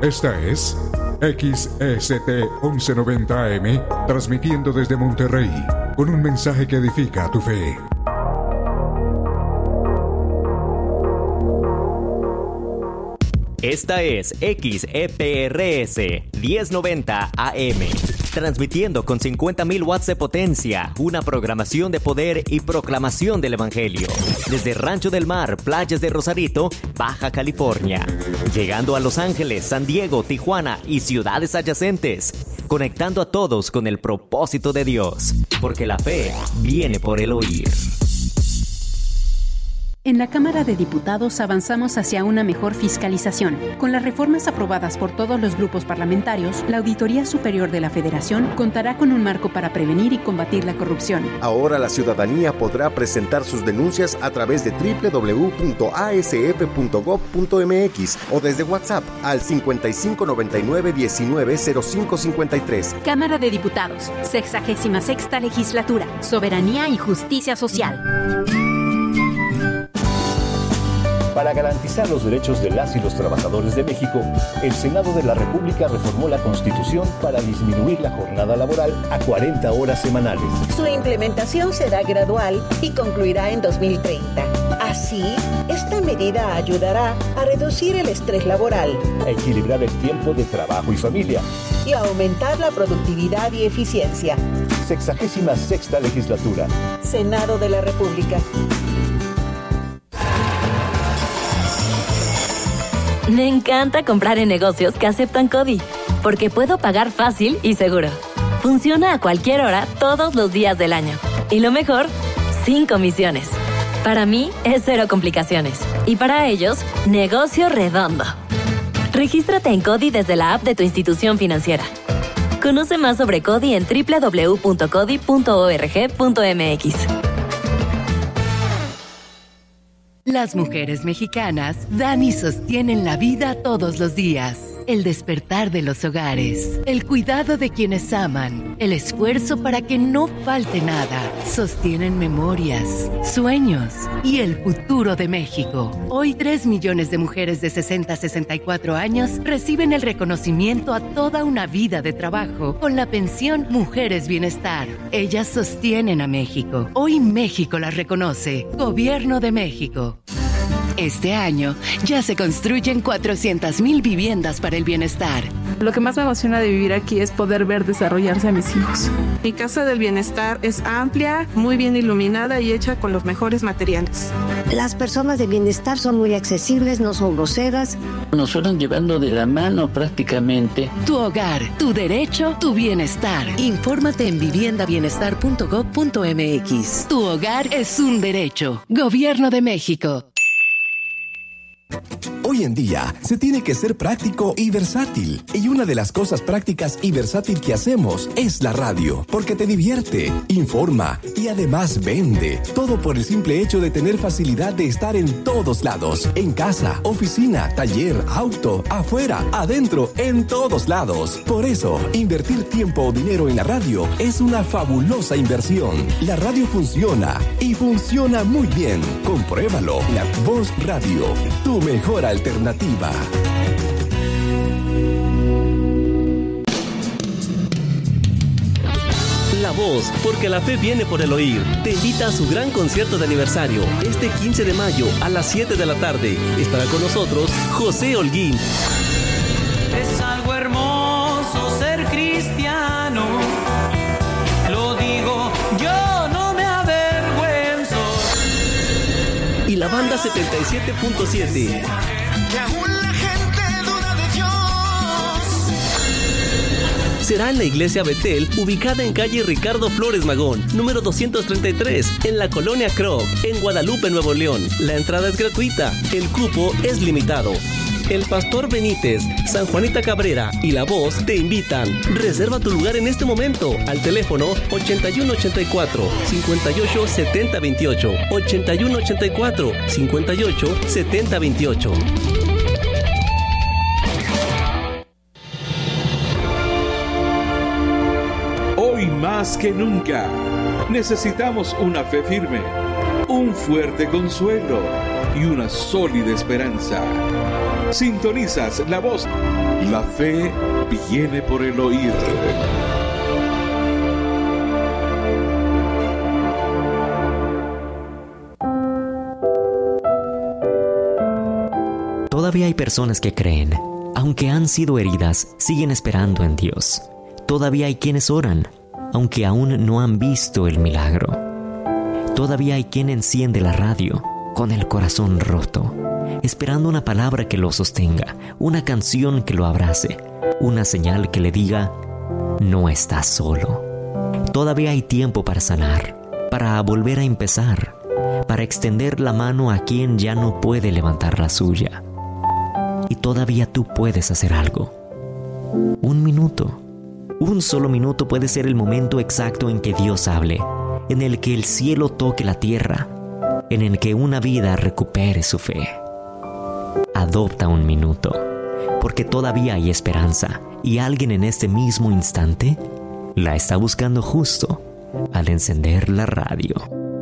Esta es XEST 1190 AM, transmitiendo desde Monterrey, con un mensaje que edifica tu fe. Esta es XEPRS 1090 AM, transmitiendo con 50.000 watts de potencia, una programación de poder y proclamación del Evangelio, desde Rancho del Mar, playas de Rosarito, Baja California, llegando a Los Ángeles, San Diego, Tijuana y ciudades adyacentes, conectando a todos con el propósito de Dios, porque la fe viene por el oír. En la Cámara de Diputados avanzamos hacia una mejor fiscalización. Con las reformas aprobadas por todos los grupos parlamentarios, la Auditoría Superior de la Federación contará con un marco para prevenir y combatir la corrupción. Ahora la ciudadanía podrá presentar sus denuncias a través de www.asf.gov.mx o desde WhatsApp al 5599-190553. Cámara de Diputados, 66ª Legislatura, Soberanía y Justicia Social. Para garantizar los derechos de las y los trabajadores de México, el Senado de la República reformó la Constitución para disminuir la jornada laboral a 40 horas semanales. Su implementación será gradual y concluirá en 2030. Así, esta medida ayudará a reducir el estrés laboral, a equilibrar el tiempo de trabajo y familia y a aumentar la productividad y eficiencia. 66ª Legislatura. Senado de la República. Me encanta comprar en negocios que aceptan CODI, porque puedo pagar fácil y seguro. Funciona a cualquier hora, todos los días del año. Y lo mejor, sin comisiones. Para mí, es cero complicaciones. Y para ellos, negocio redondo. Regístrate en CODI desde la app de tu institución financiera. Conoce más sobre CODI en www.codi.org.mx. Las mujeres mexicanas dan y sostienen la vida todos los días. El despertar de los hogares, el cuidado de quienes aman, el esfuerzo para que no falte nada. Sostienen memorias, sueños y el futuro de México. Hoy 3 millones de mujeres de 60 a 64 años reciben el reconocimiento a toda una vida de trabajo con la pensión Mujeres Bienestar. Ellas sostienen a México. Hoy México las reconoce. Gobierno de México. Este año ya se construyen 400,000 viviendas para el bienestar. Lo que más me emociona de vivir aquí es poder ver desarrollarse a mis hijos. Mi casa del bienestar es amplia, muy bien iluminada y hecha con los mejores materiales. Las personas de bienestar son muy accesibles, no son groseras. Nos fueron llevando de la mano prácticamente. Tu hogar, tu derecho, tu bienestar. Infórmate en viviendabienestar.gov.mx. Tu hogar es un derecho. Gobierno de México. Hoy en día se tiene que ser práctico y versátil. Y una de las cosas prácticas y versátil que hacemos es la radio, porque te divierte, informa y además vende. Todo por el simple hecho de tener facilidad de estar en todos lados. En casa, oficina, taller, auto, afuera, adentro, en todos lados. Por eso, invertir tiempo o dinero en la radio es una fabulosa inversión. La radio funciona y funciona muy bien. Compruébalo. La Voz Radio, tu mejor alternativa. La Voz, porque la fe viene por el oír, te invita a su gran concierto de aniversario este 15 de mayo a las 7 de la tarde. Estará con nosotros José Holguín. Es algo hermoso ser cristiano, lo digo, yo no me avergüenzo. Y la banda 77.7. Será en la iglesia Betel, ubicada en calle Ricardo Flores Magón, número 233, en la colonia Krog, en Guadalupe, Nuevo León. La entrada es gratuita, el cupo es limitado. El Pastor Benítez, San Juanita Cabrera y La Voz te invitan. Reserva tu lugar en este momento al teléfono 8184-587028, 8184-587028. Hoy más que nunca, necesitamos una fe firme, un fuerte consuelo y una sólida esperanza. Sintonizas La Voz. La fe viene por el oír. Todavía hay personas que creen, aunque han sido heridas, siguen esperando en Dios. Todavía hay quienes oran, aunque aún no han visto el milagro. Todavía hay quien enciende la radio con el corazón roto, esperando una palabra que lo sostenga, una canción que lo abrace, una señal que le diga, no estás solo. Todavía hay tiempo para sanar, para volver a empezar, para extender la mano a quien ya no puede levantar la suya. Y todavía tú puedes hacer algo. Un minuto. Un solo minuto puede ser el momento exacto en que Dios hable, en el que el cielo toque la tierra, en el que una vida recupere su fe. Adopta un minuto, porque todavía hay esperanza y alguien en este mismo instante la está buscando justo al encender la radio.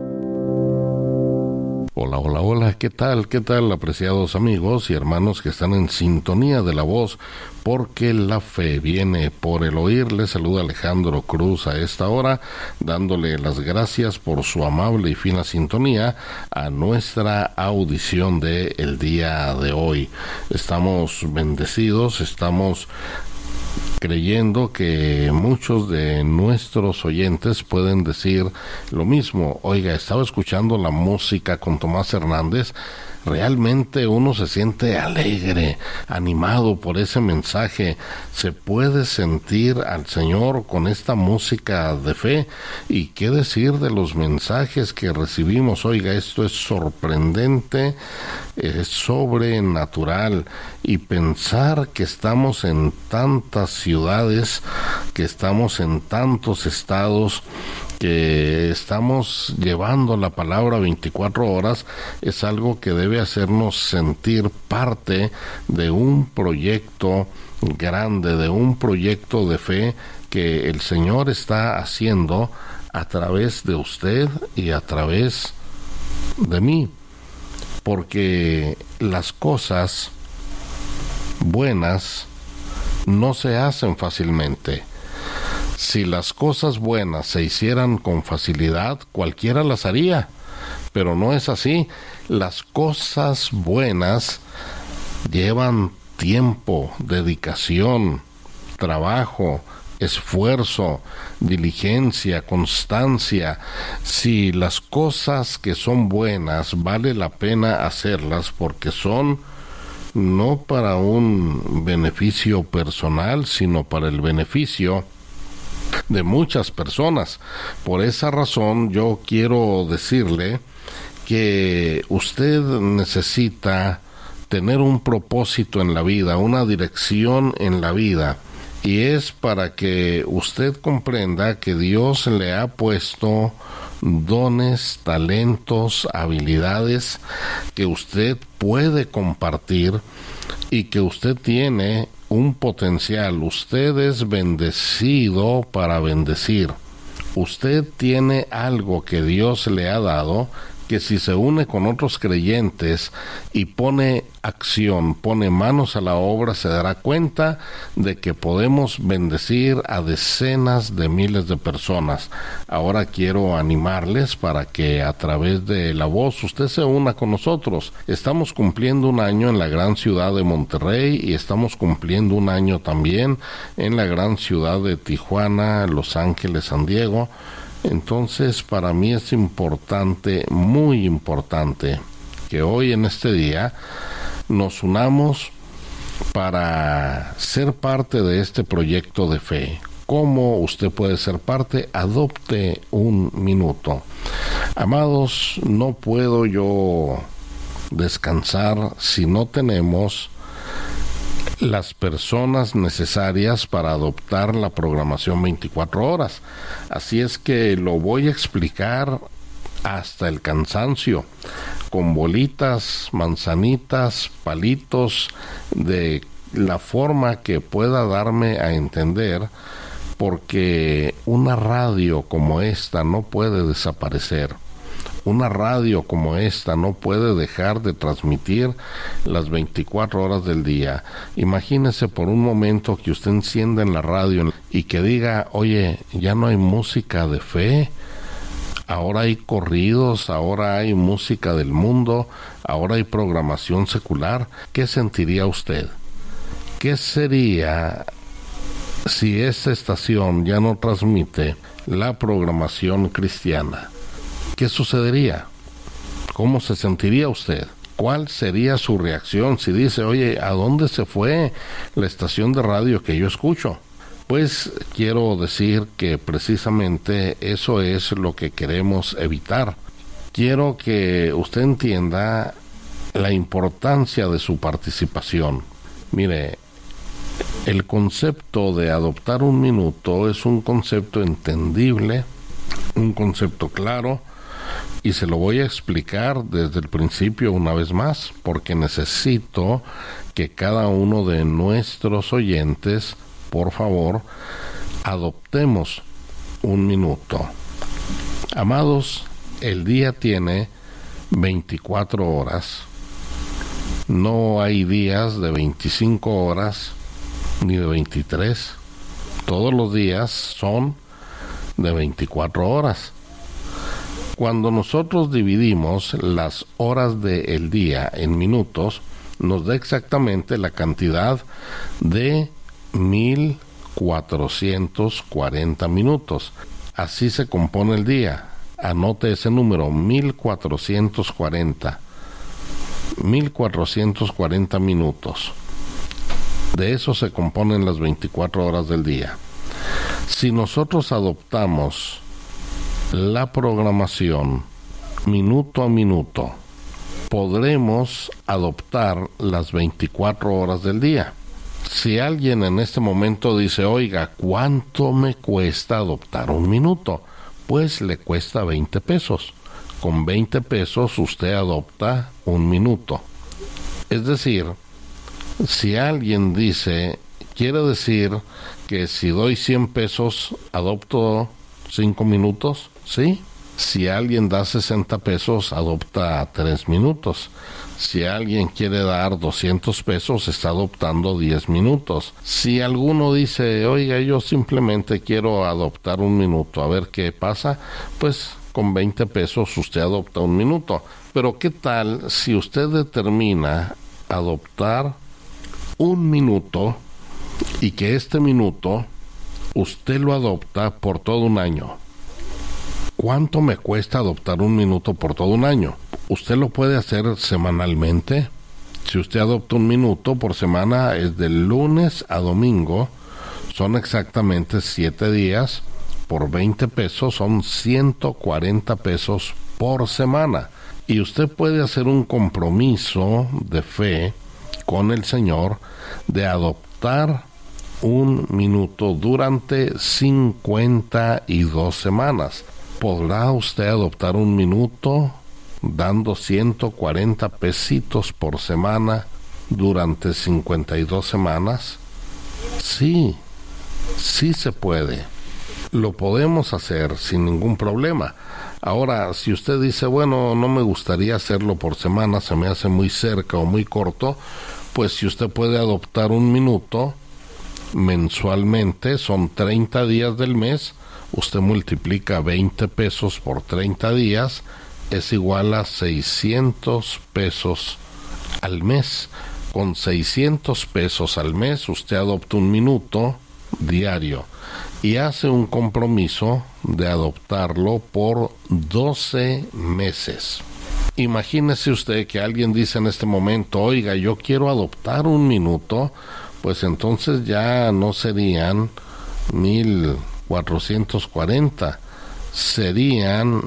Hola, hola, hola, ¿qué tal, apreciados amigos y hermanos que están en sintonía de La Voz? Porque la fe viene por el oír. Les saluda Alejandro Cruz a esta hora, dándole las gracias por su amable y fina sintonía a nuestra audición de el día de hoy. Estamos bendecidos, estamos creyendo que muchos de nuestros oyentes pueden decir lo mismo. Oiga, estaba escuchando la música con Tomás Hernández. Realmente uno se siente alegre, animado por ese mensaje. Se puede sentir al Señor con esta música de fe. ¿Y qué decir de los mensajes que recibimos? Oiga, esto es sorprendente, es sobrenatural. Y pensar que estamos en tantas ciudades, que estamos en tantos estados, que estamos llevando la palabra 24 horas, es algo que debe hacernos sentir parte de un proyecto grande, de un proyecto de fe que el Señor está haciendo a través de usted y a través de mí. Porque las cosas buenas no se hacen fácilmente. Si las cosas buenas se hicieran con facilidad, cualquiera las haría, pero no es así. Las cosas buenas llevan tiempo, dedicación, trabajo, esfuerzo, diligencia, constancia. Si las cosas que son buenas vale la pena hacerlas porque son no para un beneficio personal, sino para el beneficio de muchas personas. Por esa razón yo quiero decirle que usted necesita tener un propósito en la vida, una dirección en la vida, y es para que usted comprenda que Dios le ha puesto dones, talentos, habilidades que usted puede compartir y que usted tiene un potencial. Usted es bendecido para bendecir. Usted tiene algo que Dios le ha dado, que si se une con otros creyentes y pone acción, pone manos a la obra, se dará cuenta de que podemos bendecir a decenas de miles de personas. Ahora quiero animarles para que a través de La Voz usted se una con nosotros. Estamos cumpliendo un año en la gran ciudad de Monterrey y estamos cumpliendo un año también en la gran ciudad de Tijuana, Los Ángeles, San Diego. Entonces, para mí es importante, muy importante, que hoy en este día nos unamos para ser parte de este proyecto de fe. ¿Cómo usted puede ser parte? Adopte un minuto. Amados, no puedo yo descansar si no tenemos las personas necesarias para adoptar la programación 24 horas. Así es que lo voy a explicar hasta el cansancio, con bolitas, manzanitas, palitos, de la forma que pueda darme a entender, porque una radio como esta no puede desaparecer. Una radio como esta no puede dejar de transmitir las 24 horas del día. Imagínese por un momento que usted encienda en la radio y que diga, oye, ya no hay música de fe, ahora hay corridos, ahora hay música del mundo, ahora hay programación secular. ¿Qué sentiría usted? ¿Qué sería si esta estación ya no transmite la programación cristiana? ¿Qué sucedería? ¿Cómo se sentiría usted? ¿Cuál sería su reacción si dice, oye, ¿a dónde se fue la estación de radio que yo escucho? Pues quiero decir que precisamente eso es lo que queremos evitar. Quiero que usted entienda la importancia de su participación. Mire, el concepto de adoptar un minuto es un concepto entendible, un concepto claro, y se lo voy a explicar desde el principio una vez más, porque necesito que cada uno de nuestros oyentes, por favor, adoptemos un minuto. Amados, el día tiene 24 horas. No hay días de 25 horas ni de 23. Todos los días son de 24 horas. Cuando nosotros dividimos las horas del día en minutos, nos da exactamente la cantidad de 1440 minutos. Así se compone el día. Anote ese número, 1440. 1440 minutos. De eso se componen las 24 horas del día. Si nosotros adoptamos la programación minuto a minuto, podremos adoptar las 24 horas del día. Si alguien en este momento dice, oiga, ¿cuánto me cuesta adoptar un minuto? Pues le cuesta 20 pesos. Con 20 pesos usted adopta un minuto. Es decir, si alguien dice, quiere decir que si doy 100 pesos, adopto 5 minutos, ¿sí? Si alguien da 60 pesos, adopta 3 minutos. Si alguien quiere dar 200 pesos, está adoptando 10 minutos. Si alguno dice, oiga, yo simplemente quiero adoptar un minuto, a ver qué pasa, pues con 20 pesos usted adopta un minuto. Pero ¿qué tal si usted determina adoptar un minuto y que este minuto usted lo adopta por todo un año? ¿Cuánto me cuesta adoptar un minuto por todo un año? Usted lo puede hacer semanalmente. Si usted adopta un minuto por semana, es de lunes a domingo, son exactamente 7 días, por 20 pesos son 140 pesos por semana. Y usted puede hacer un compromiso de fe con el Señor de adoptar un minuto durante 52 semanas. ¿Podrá usted adoptar un minuto dando 140 pesitos por semana durante 52 semanas? Sí, sí se puede. Lo podemos hacer sin ningún problema. Ahora, si usted dice, bueno, no me gustaría hacerlo por semana, se me hace muy cerca o muy corto, pues si usted puede adoptar un minuto mensualmente, son 30 días del mes, usted multiplica 20 pesos por 30 días, es igual a 600 pesos al mes. Con 600 pesos al mes, usted adopta un minuto diario y hace un compromiso de adoptarlo por 12 meses. Imagínese usted que alguien dice en este momento, oiga, yo quiero adoptar un minuto, pues entonces ya no serían 1440, serían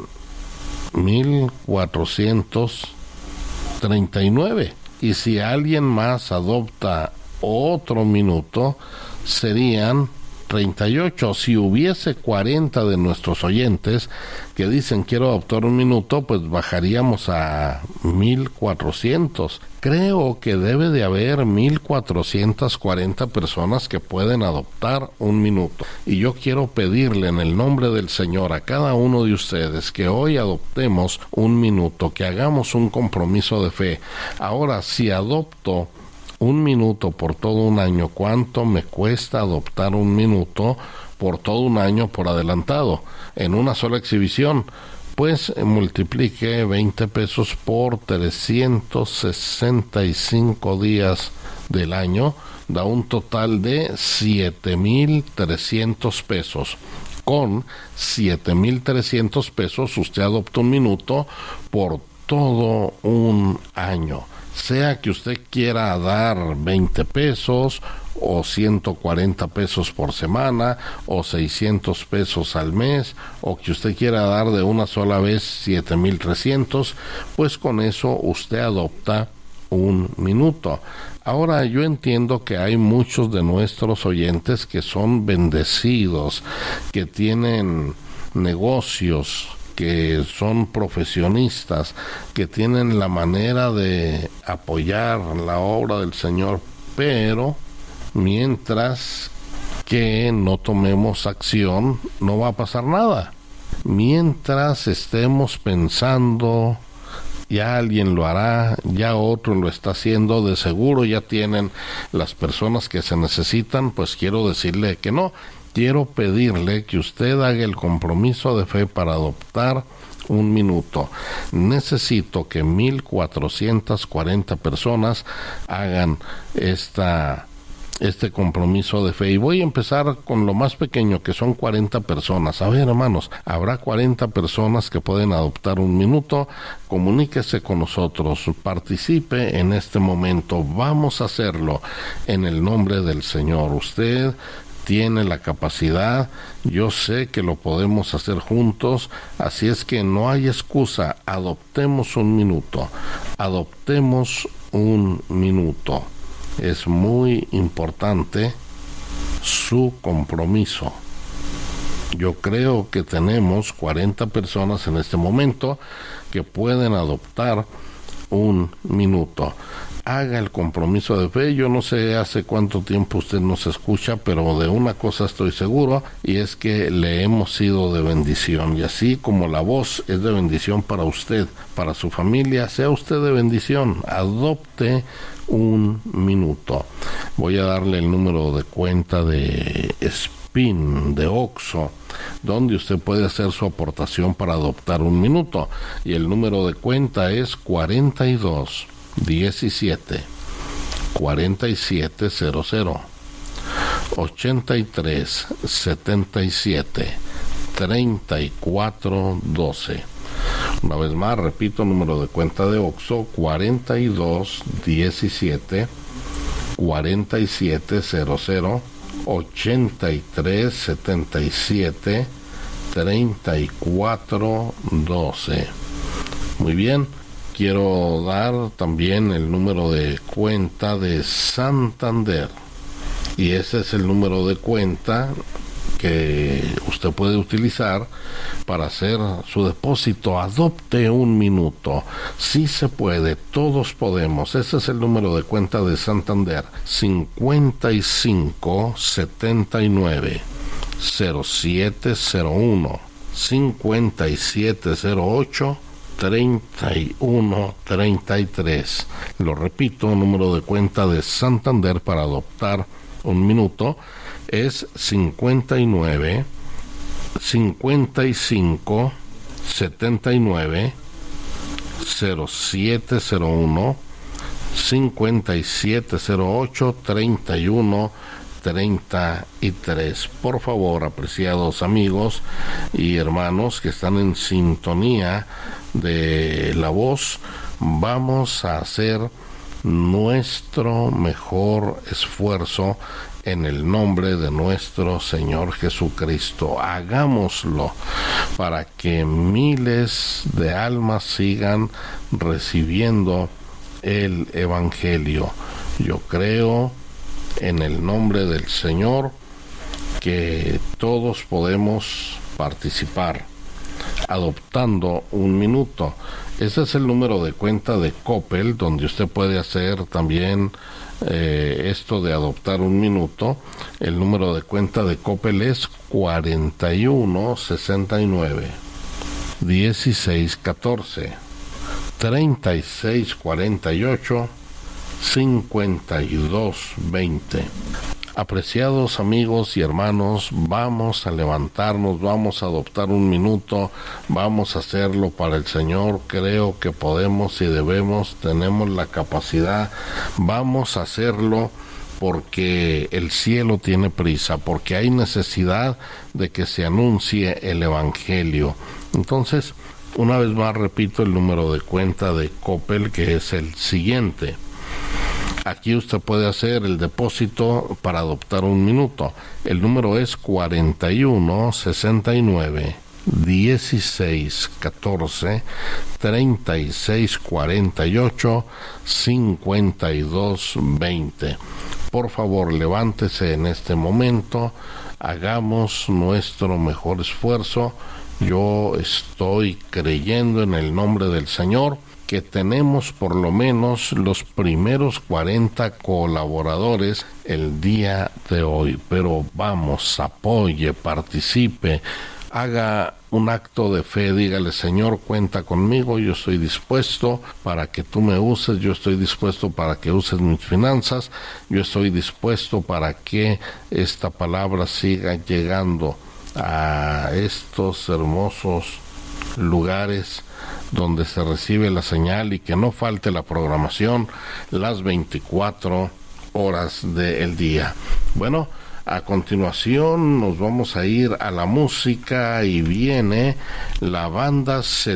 1439. Y si alguien más adopta otro minuto, serían 38. Si hubiese 40 de nuestros oyentes que dicen quiero adoptar un minuto, pues bajaríamos a 1,400. Creo que debe de haber 1,440 personas que pueden adoptar un minuto. Y yo quiero pedirle en el nombre del Señor a cada uno de ustedes que hoy adoptemos un minuto, que hagamos un compromiso de fe. Ahora, si adopto un minuto por todo un año, ¿cuánto me cuesta adoptar un minuto por todo un año por adelantado en una sola exhibición? Pues multiplique 20 pesos por 365 días del año, da un total de 7,300 pesos. Con 7,300 pesos usted adopta un minuto por todo un año. Sea que usted quiera dar 20 pesos o 140 pesos por semana o 600 pesos al mes, o que usted quiera dar de una sola vez 7,300, pues con eso usted adopta un minuto. Ahora, yo entiendo que hay muchos de nuestros oyentes que son bendecidos, que tienen negocios, que son profesionistas, que tienen la manera de apoyar la obra del Señor, pero mientras que no tomemos acción, no va a pasar nada. Mientras estemos pensando, ya alguien lo hará, ya otro lo está haciendo, de seguro ya tienen las personas que se necesitan, pues quiero decirle que no. Quiero pedirle que usted haga el compromiso de fe para adoptar un minuto. Necesito que 1,440 personas hagan este compromiso de fe, y voy a empezar con lo más pequeño, que son 40 personas. A ver, hermanos, habrá 40 personas que pueden adoptar un minuto. Comuníquese con nosotros, participe en este momento. Vamos a hacerlo en el nombre del Señor. Usted tiene la capacidad, yo sé que lo podemos hacer juntos, así es que no hay excusa. Adoptemos un minuto, adoptemos un minuto. Es muy importante su compromiso. Yo creo que tenemos 40 personas en este momento que pueden adoptar un minuto. Haga el compromiso de fe. Yo no sé hace cuánto tiempo usted nos escucha, pero de una cosa estoy seguro, y es que le hemos sido de bendición. Y así como la voz es de bendición para usted, para su familia, sea usted de bendición. Adopte un minuto. Voy a darle el número de cuenta de SPIN, de OXXO, donde usted puede hacer su aportación para adoptar un minuto. Y el número de cuenta es 4217 4700 8377 3412. Una vez más, repito, número de cuenta de OXXO 4217 4700 8377 3412. Muy bien, quiero dar también el número de cuenta de Santander, y ese es el número de cuenta que usted puede utilizar para hacer su depósito. Adopte un minuto. Sí se puede, todos podemos. Ese es el número de cuenta de Santander: 5579 0701 5708 3133. Lo repito, número de cuenta de Santander para adoptar un minuto es 59 55 79 0701 5708 3133. Por favor, apreciados amigos y hermanos que están en sintonía de la voz, vamos a hacer nuestro mejor esfuerzo en el nombre de nuestro Señor Jesucristo. Hagámoslo para que miles de almas sigan recibiendo el Evangelio. Yo creo en el nombre del Señor que todos podemos participar adoptando un minuto. Ese es el número de cuenta de Coppel, donde usted puede hacer también esto de adoptar un minuto. El número de cuenta de Coppel es 41 69 16 14 36 48 52 20. Apreciados amigos y hermanos, vamos a levantarnos, vamos a adoptar un minuto, vamos a hacerlo para el Señor. Creo que podemos y debemos, tenemos la capacidad, vamos a hacerlo porque el cielo tiene prisa, porque hay necesidad de que se anuncie el Evangelio. Entonces, una vez más repito el número de cuenta de Coppel, que es el siguiente. Aquí usted puede hacer el depósito para adoptar un minuto. El número es 41 69 16 14 36 48 52 20. Por favor, levántese en este momento, hagamos nuestro mejor esfuerzo. Yo estoy creyendo en el nombre del Señor que tenemos por lo menos los primeros 40 colaboradores el día de hoy. Pero vamos, apoye, participe, haga un acto de fe, dígale: Señor, cuenta conmigo, yo estoy dispuesto para que tú me uses, yo estoy dispuesto para que uses mis finanzas, yo estoy dispuesto para que esta palabra siga llegando a estos hermosos lugares donde se recibe la señal y que no falte la programación las 24 horas del día. Bueno, a continuación nos vamos a ir a la música y viene la banda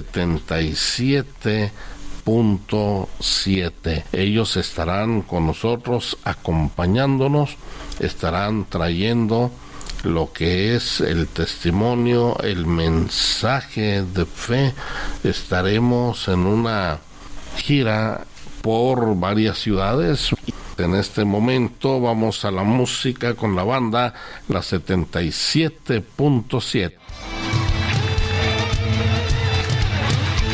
77.7. Ellos estarán con nosotros acompañándonos, estarán trayendo lo que es el testimonio, el mensaje de fe. Estaremos en una gira por varias ciudades. En este momento vamos a la música con la banda La 77.7.